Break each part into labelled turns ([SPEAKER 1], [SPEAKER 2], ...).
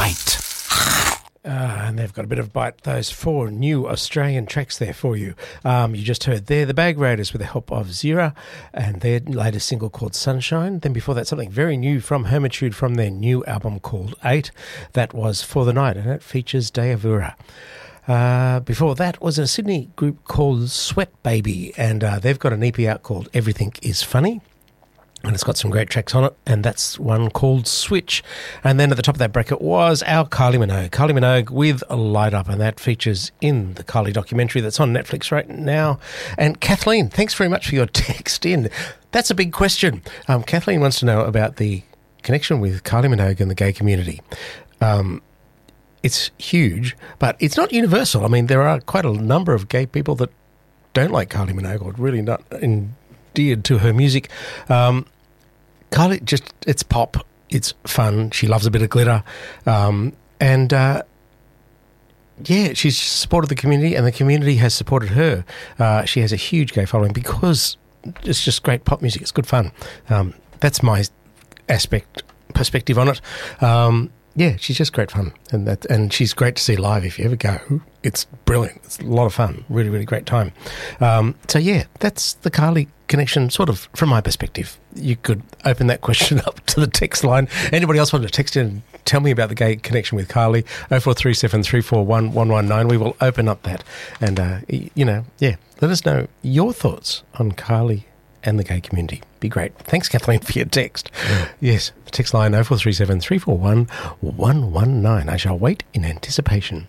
[SPEAKER 1] bite. And they've got a bit of bite. Those 4 new Australian tracks there for you. You just heard there the Bag Raiders with the help of Zira and their latest single called Sunshine. Then before that, something very new from Hermitude from their new album called 8. That was For the Night, and it features Deavura. Before that was a Sydney group called Sweat Baby, and they've got an EP out called Everything Is Funny. And it's got some great tracks on it, and that's one called Switch. And then at the top of that bracket was our Kylie Minogue with Light Up, and that features in the Kylie documentary that's on Netflix right now. And Kathleen, thanks very much for your text in. That's a big question. Kathleen wants to know about the connection with Kylie Minogue and the gay community. It's huge, but it's not universal. I mean, there are quite a number of gay people that don't like Kylie Minogue or really not endeared to her music. Kylie, it's pop, it's fun, she loves a bit of glitter, she's supported the community and the community has supported her. She has a huge gay following because it's just great pop music, it's good fun. That's my perspective on it. She's just great fun, and she's great to see live if you ever go. It's brilliant. It's a lot of fun. Really, really great time. That's the Kylie connection, sort of, from my perspective. You could open that question up to the text line. Anybody else want to text in and tell me about the gay connection with Kylie? 0437 341 119. We will open up that and, let us know your thoughts on Kylie and the gay community. Be great. Thanks, Kathleen, for your text. Yes, the text line 0437 341 119. I shall wait in anticipation.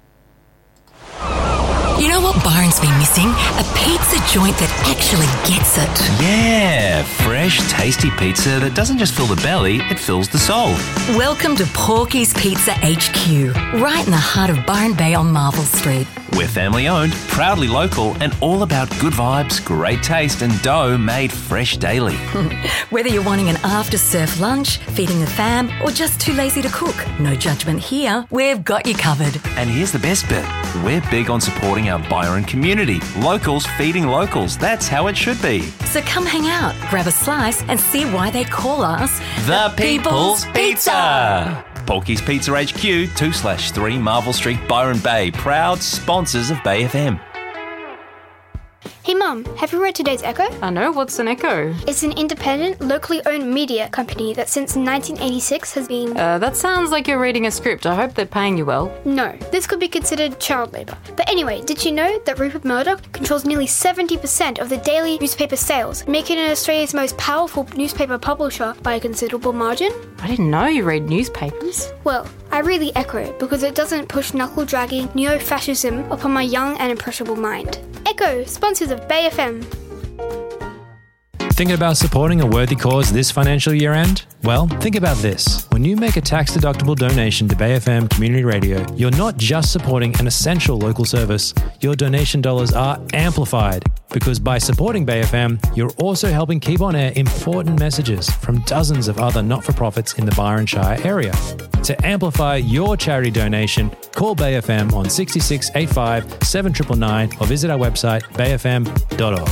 [SPEAKER 2] You know what Byron's been missing? A pizza joint that actually gets it.
[SPEAKER 3] Yeah, fresh, tasty pizza that doesn't just fill the belly, it fills the soul.
[SPEAKER 2] Welcome to Porky's Pizza HQ, right in the heart of Byron Bay on Marvel Street.
[SPEAKER 3] We're family owned, proudly local, and all about good vibes, great taste, and dough made fresh daily.
[SPEAKER 2] Whether you're wanting an after-surf lunch, feeding the fam, or just too lazy to cook, no judgment here. We've got you covered.
[SPEAKER 3] And here's the best bit. We're big on supporting our Byron community. Locals feeding locals. That's how it should be.
[SPEAKER 2] So come hang out, grab a slice, and see why they call us
[SPEAKER 3] The People's Pizza. Porky's Pizza HQ, 2/3 Marvel Street, Byron Bay. Proud sponsors of Bay FM.
[SPEAKER 4] Hey Mum, have you read today's Echo?
[SPEAKER 5] I know, what's an Echo?
[SPEAKER 4] It's an independent, locally owned media company that since 1986 has been...
[SPEAKER 5] That sounds like you're reading a script. I hope they're paying you well.
[SPEAKER 4] No, this could be considered child labour. But anyway, did you know that Rupert Murdoch controls nearly 70% of the daily newspaper sales, making it Australia's most powerful newspaper publisher by a considerable margin?
[SPEAKER 5] I didn't know you read newspapers.
[SPEAKER 4] Well, I really echo it because it doesn't push knuckle-dragging neo-fascism upon my young and impressionable mind. Echo, sponsors of Bay FM.
[SPEAKER 6] Thinking about supporting a worthy cause this financial year end? Well, think about this. When you make a tax-deductible donation to Bay FM Community Radio, you're not just supporting an essential local service. Your donation dollars are amplified because by supporting Bay FM, you're also helping keep on air important messages from dozens of other not-for-profits in the Byron Shire area. To amplify your charity donation, call Bay FM on 66 85 7999 or visit our website bayfm.org.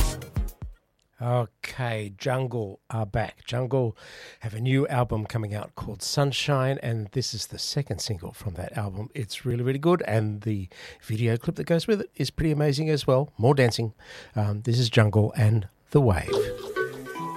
[SPEAKER 1] Okay, Jungle are back. Jungle have a new album coming out called Sunshine, and this is the second single from that album. It's really, really good, and the video clip that goes with it is pretty amazing as well. More dancing. This is Jungle and The Wave.